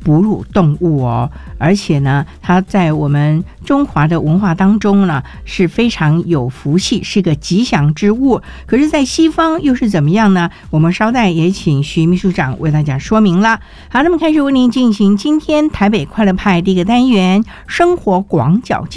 哺乳动物哦，而且呢，它在我们中华的文化当中呢是非常有福气，是个吉祥之物。可是，在西方又是怎么样呢？我们稍待也请徐秘书长为大家说明了。好，那么开始为您进行今天台北快乐派第一个单元——生活广角。